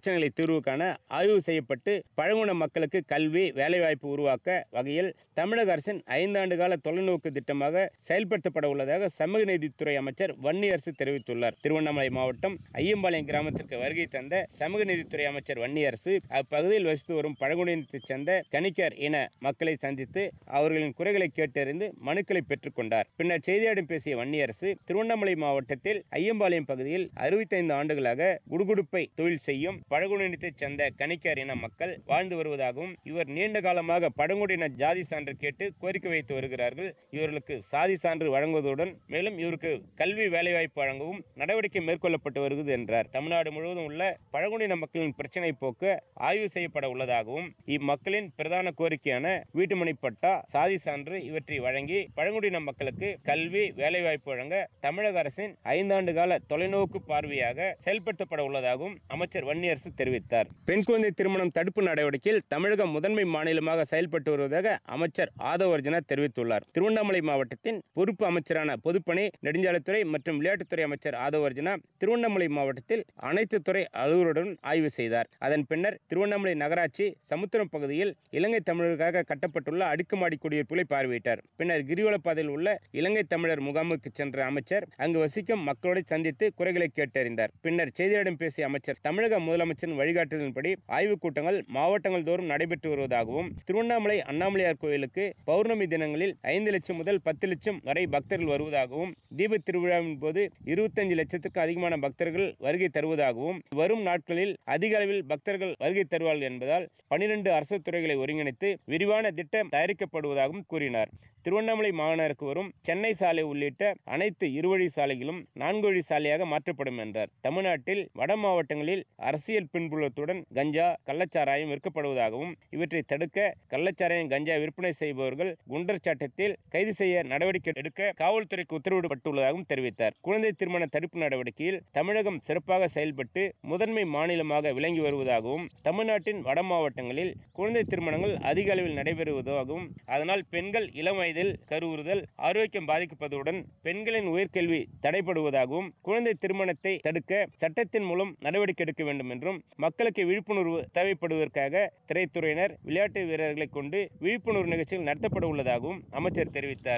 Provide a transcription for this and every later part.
பிரச்சனைகளை தீர்வு காண ஆய்வு செய்யப்பட்டு பழங்குடியின மக்களுக்கு கல்வி, வேலைவாய்ப்பு உருவாக்க வகையில் தமிழக அரசின் 5 ஆண்டு கால தொலைநோக்கு திட்டமாக செயல்படுத்தப்பட உள்ளதாக சமூக நீதித்துறை அமைச்சர் வன்னியரசு தெரிவித்துள்ளார். திருவண்ணாமலை மாவட்டம் ஐயம்பாளையம் கிராமத்திற்கு வருகை தந்த சமூக நீதித்துறை அமைச்சர் வன்னியரசு அப்பகுதியில் வசித்து வரும் பழங்குடியினத்தைச் சேர்ந்த கணிக்கர் இன மக்களை சந்தித்து அவர்களின் குறைகளை கேட்டறிந்து மனுக்களை பெற்றுக் கொண்டார். பின்னர் செய்தியாளர்களிடம் பேசிய வன்னியரசு திருவண்ணாமலை மாவட்டத்தில் ஐயம்பாளையம் பகுதியில் 65 ஆண்டுகளாக குடுகுடுப்பை தொழில் செய்யும் பழங்குடியினத்தைச் சேர்ந்த கணிக்கர் இன மக்கள் வாழ்ந்து வருவதாகவும் இவர் நீண்ட காலமாக பழங்குடியின ஜாதி சான்று கேட்டு கோரிக்கை வைத்து வருகிறார்கள். இவர்களுக்கு சாதி சான்று வழங்குவதுடன் மேலும் இவருக்கு கல்வி வேலைவாய்ப்பு வழங்கவும் நடவடிக்கை மேற்கொள்ளப்பட்டு வருகிறது என்றார். தமிழ்நாடு முழுவதும் உள்ள பழங்குடியின மக்களின் பிரச்சினை போக்க ஆய்வு செய்யப்பட உள்ளதாகவும் இம்மக்களின் பிரதான கோரிக்கையான வீட்டுமனை பட்டா, சாதி சான்று இவற்றை வழங்கி பழங்குடியின மக்களுக்கு கல்வி வேலைவாய்ப்பு வழங்க தமிழக அரசின் 5 ஆண்டு கால தொலைநோக்கு பார்வையாக செயல்படுத்தப்பட உள்ளதாகவும் அமைச்சர் வன்னியரசு தெரிவித்தார். பெண் குழந்தை திருமணம் தடுப்பு நடவடிக்கையில் தமிழகம் முதன்மை மாநிலமாக செயல்பட்டு வருவதாக அமைச்சர் ஆதவர்ஜனா தெரிவித்துள்ளார். திருவண்ணாமலை மாவட்டத்தின் பொறுப்பு அமைச்சரான பொதுப்பணி, நெடுஞ்சாலைத்துறை மற்றும் விளையாட்டுத்துறை அமைச்சர் ஆதவர்ஜனா திருவண்ணாமலை மாவட்டத்தில் அனைத்து துறை அலுவலருடன் ஆய்வு செய்தார். அதன் பின்னர் திருவண்ணாமலை நகராட்சி சமுத்திரம் பகுதியில் இலங்கை தமிழருக்காக கட்டப்பட்டுள்ள அடுக்குமாடி குடியிருப்புகளை பார்வையிட்டார். பின்னர் கிரிவலப்பாதையில் உள்ள இலங்கை தமிழர் முகாமுக்கு சென்ற அமைச்சர் அங்கு வசிக்கும் மக்களோடு சந்தித்து குறைகளை கேட்டறிந்தார். பின்னர் செய்தியாளர்களிடம் பேசிய அமைச்சர் தமிழக முதலமைச்சரின் வழிகாட்டுதலின்படி ஆய்வுக் கூட்டங்கள் மாவட்டங்கள் தோறும் நடைபெற்று வருவதாகவும் திருவண்ணாமலை அண்ணாமலையார் கோயிலுக்கு பௌர்ணமி தினங்களில் 5 லட்சம் முதல் 10 லட்சம் வரை பக்தர்கள் வருவதாகவும் தீப திருவிழாவின் போது 25 லட்சத்துக்கும் அதிகமான பக்தர்கள் வருகை தருவதாகவும் வரும் நாட்களில் அதிக அளவில் பக்தர்கள் வருகை தருவார்கள் என்பதால் 12 அரசு துறைகளை ஒருங்கிணைத்து விரிவான திட்டம் தயாரிக்கப்படுவதாகவும் கூறினார். திருவண்ணாமலை மாநகருக்கு வரும் சென்னை சாலை உள்ளிட்ட அனைத்து இருவழி சாலைகளும் 4 வழி சாலையாக மாற்றப்படும் என்றார். தமிழ்நாட்டில் வட மாவட்டங்களில் அரசியல் பின்புலத்துடன் கஞ்சா, கள்ளச்சாராயம் விற்கப்படுவதாகவும் இவற்றை தடுக்க கள்ளச்சாராயம், கஞ்சா விற்பனை செய்பவர்கள் குண்டர் சட்டத்தில் கைது செய்ய நடவடிக்கை எடுக்க காவல்துறைக்கு உத்தரவிடப்பட்டுள்ளதாகவும் தெரிவித்தார். குழந்தை திருமண தடுப்பு நடவடிக்கையில் தமிழகம் சிறப்பாக செயல்பட்டு முதன்மை மாநிலமாக விளங்கி வருவதாகவும் தமிழ்நாட்டின் வட மாவட்டங்களில் குழந்தை திருமணங்கள் அதிக அளவில் நடைபெறுவதாகவும் அதனால் பெண்கள் இளம் வயதில் கருவுறுதல், ஆரோக்கியம் பாதிக்கப்படுவதுடன் பெண்களின் உயர்கல்வி தடைபடுவதாகவும் குழந்தை திருமணத்தை தடுக்க சட்டத்தின் மூலம் நடவடிக்கை எடுக்க வேண்டும் என்றும் மக்களுக்கு விழிப்புணர்வு தேவைப்படுவதற்காக திரைத்துறையினர், விளையாட்டு வீரர்களை கொண்டு விழிப்புணர்வு நிகழ்ச்சிகள் நடத்தப்பட உள்ளதாகவும் அமைச்சர் தெரிவித்தார்.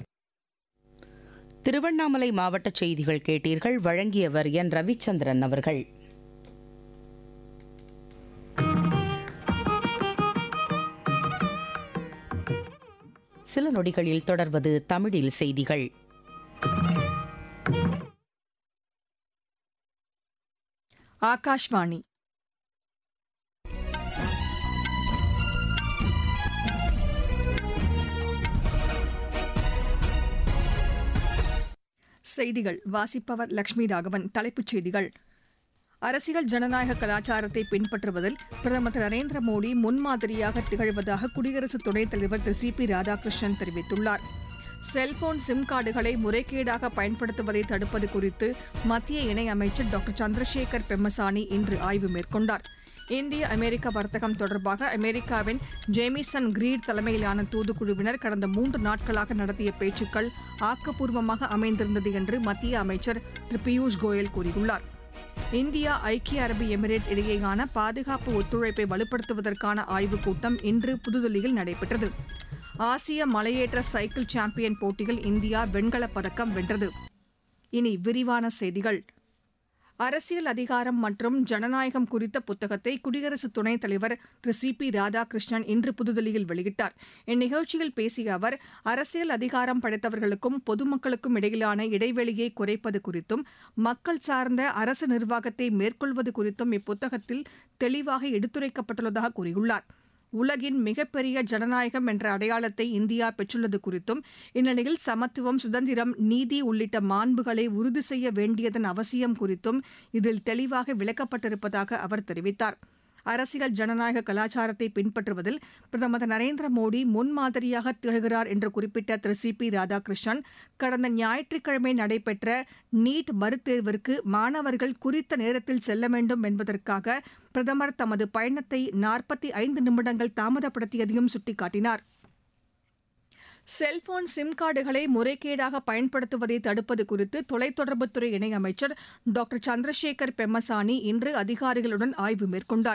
திருவண்ணாமலை மாவட்ட செய்திகள் கேட்டீர்கள். வழங்கியவர் என் ரவிச்சந்திரன் அவர்கள். சில நொடிகளில் தொடர்வது தமிழில் செய்திகள். ஆகாஷ்வாணி. செய்திகள் வாசிப்பவர் லட்சுமி ராகவன். தலைப்புச் செய்திகள். அரசியல் ஜனநாயக கலாச்சாரத்தை பின்பற்றுவதில் பிரதமர் திரு நரேந்திர மோடி முன்மாதிரியாக திகழ்வதாக குடியரசு துணைத் தலைவர் திரு சி பி ராதாகிருஷ்ணன் தெரிவித்துள்ளார். செல்போன் சிம் கார்டுகளை முறைகேடாக பயன்படுத்துவதை தடுப்பது குறித்து மத்திய இணையமைச்சர் டாக்டர் சந்திரசேகர் பெம்மசானி இன்று ஆய்வு மேற்கொண்டார். இந்திய அமெரிக்க வர்த்தகம் தொடர்பாக அமெரிக்காவின் ஜேமிசன் கிரீட் தலைமையிலான தூதுக்குழுவினர் கடந்த 3 நாட்களாக நடத்திய பேச்சுக்கள் ஆக்கப்பூர்வமாக அமைந்திருந்தது என்று மத்திய அமைச்சர் திரு பியூஷ் கோயல் கூறியுள்ளார். இந்தியா, ஐக்கிய அரபு எமிரேட்ஸ் இடையேயான பாதுகாப்பு ஒத்துழைப்பை வலுப்படுத்துவதற்கான ஆய்வுக் கூட்டம் இன்று புதுதில்லியில் நடைபெற்றது. ஆசிய மலையேற்ற சைக்கிள் சாம்பியன் போட்டியில் இந்தியா வெண்கலப் பதக்கம் வென்றது. இனி விரிவான செய்திகள். அரசியல் அதிகாரம் மற்றும் ஜனநாயகம் குறித்த புத்தகத்தை குடியரசு துணைத் தலைவர் திரு சி பி ராதாகிருஷ்ணன் இன்று புதுதில்லியில் வெளியிட்டார். இந்நிகழ்ச்சியில் பேசிய அவர், அரசியல் அதிகாரம் படைத்தவர்களுக்கும் பொதுமக்களுக்கும் இடையிலான இடைவெளியை குறைப்பது குறித்தும் மக்கள் சார்ந்த அரசு நிர்வாகத்தை மேற்கொள்வது குறித்தும் இப்புத்தகத்தில் தெளிவாக எடுத்துரைக்கப்பட்டுள்ளதாக கூறியுள்ளார். உலகின் மிகப்பெரிய ஜனநாயகம் என்ற அடையாளத்தை இந்தியா பெற்றுள்ளது குறித்தும் இந்நிலையில் சமத்துவம், சுதந்திரம், நீதி உள்ளிட்ட மாண்புகளை உறுதி செய்ய வேண்டியதன் அவசியம் குறித்தும் இதில் தெளிவாக விளக்கப்பட்டிருப்பதாக அவர் தெரிவித்தார். அரசியல் ஜனநாயக கலாச்சாரத்தை பின்பற்றுவதில் பிரதமர் திரு நரேந்திர மோடி முன்மாதிரியாக திகழ்கிறார் என்று குறிப்பிட்ட திரு சி பி ராதாகிருஷ்ணன், கடந்த ஞாயிற்றுக்கிழமை நடைபெற்ற நீட் மறுதேர்விற்கு மாணவர்கள் குறித்த நேரத்தில் செல்ல வேண்டும் என்பதற்காக பிரதமர் தமது பயணத்தை 45 நிமிடங்கள் தாமதப்படுத்தியதையும் சுட்டிக்காட்டினார். செல்போன் சிம் கார்டுகளை முறைகேடாக பயன்படுத்துவதை தடுப்பது குறித்து தொலைத்தொடர்புத்துறை இணையமைச்சர் டாக்டர் சந்திரசேகர் பெம்மசானி இன்று அதிகாரிகளுடன் ஆய்வு மேற்கொண்டார்.